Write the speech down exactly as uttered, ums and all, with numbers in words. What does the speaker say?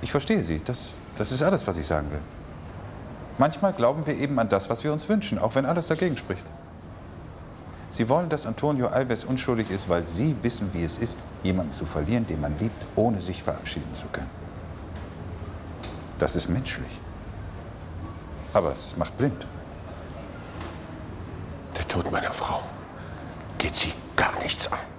Ich verstehe Sie. Das, das ist alles, was ich sagen will. Manchmal glauben wir eben an das, was wir uns wünschen, auch wenn alles dagegen spricht. Sie wollen, dass Antonio Alves unschuldig ist, weil Sie wissen, wie es ist, jemanden zu verlieren, den man liebt, ohne sich verabschieden zu können. Das ist menschlich. Aber es macht blind. Der Tod meiner Frau geht Sie gar nichts an.